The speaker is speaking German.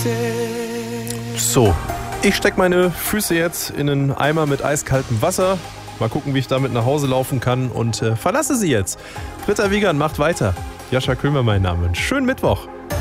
So, ich stecke meine Füße jetzt in einen Eimer mit eiskaltem Wasser. Mal gucken, wie ich damit nach Hause laufen kann und verlasse sie jetzt. Britta Wiegand macht weiter. Jascha Köhmer mein Name. Schönen Mittwoch.